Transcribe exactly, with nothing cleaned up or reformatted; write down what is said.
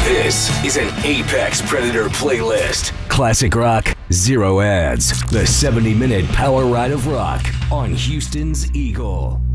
This is an Apex Predator playlist. Classic rock, zero ads. The seventy minute power ride of rock on Houston's Eagle.